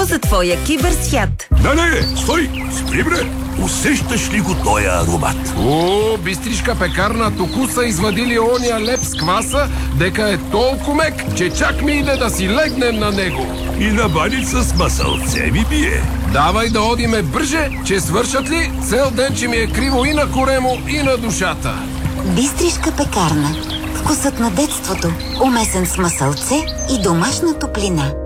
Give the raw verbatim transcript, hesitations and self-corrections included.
за твоя киберсвят. Не, не, стой! Спри, бре! Усещаш ли го тоя аромат? О, бистришка пекарна току са извадили ония леп с кваса, дека е толкова мек, че чак ми иде да си легнем на него. И на баница с масълце ми бие. Давай да одиме бърже, че свършат ли цел ден, че ми е криво и на коремо, и на душата. Бистришка пекарна. Вкусът на детството, умесен с масълце и домашна топлина.